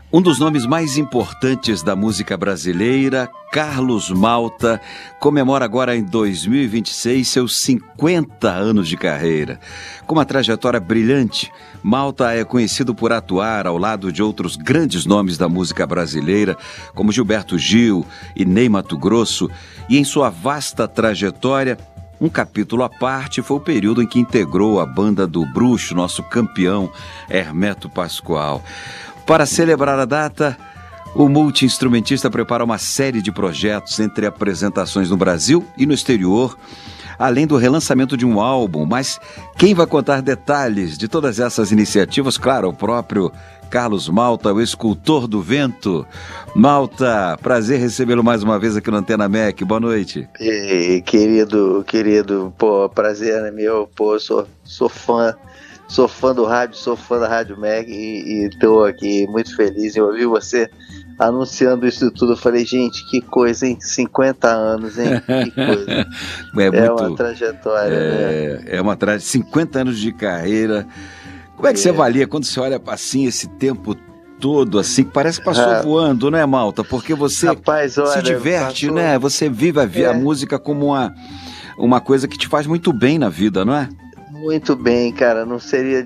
Um dos nomes mais importantes da música brasileira, Carlos Malta, comemora agora em 2026 seus 50 anos de carreira. Com uma trajetória brilhante, Malta é conhecido por atuar ao lado de outros grandes nomes da música brasileira, como Gilberto Gil e Ney Matogrosso, e em sua vasta trajetória, um capítulo à parte foi o período em que integrou a banda do Bruxo, nosso campeão, Hermeto Pascoal. Para celebrar a data, o multi-instrumentista prepara uma série de projetos entre apresentações no Brasil e no exterior, além do relançamento de um álbum. Mas quem vai contar detalhes de todas essas iniciativas? Claro, o próprio Carlos Malta, o escultor do vento. Malta, prazer recebê-lo mais uma vez aqui no Antena MEC. Boa noite. Querido, prazer é meu, sou fã. Sou fã do rádio, sou fã da Rádio MEC e estou aqui muito feliz em ouvir você anunciando isso tudo. Eu falei, gente, que coisa, hein? 50 anos, hein? Que coisa. É uma trajetória, né? É uma trajetória, 50 anos de carreira. Como é que você avalia quando você olha assim esse tempo todo, assim, que parece que passou voando, né, Malta? Porque você se diverte, né? Você vive a música como uma coisa que te faz muito bem na vida, não é? Muito bem, cara, não seria